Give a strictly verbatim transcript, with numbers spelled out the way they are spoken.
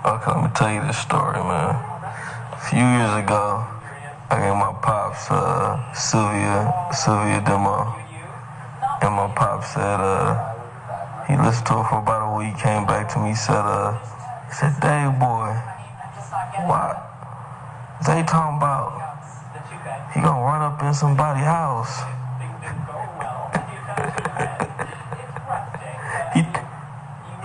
Okay, let me tell you this story, man. A few years ago, I gave my pops uh, Sylvia, Sylvia Demo, and my pop said uh, he listened to it for about a week, came back to me, said, uh, he said, Dave boy, why? They talking about he gonna run up in somebody's house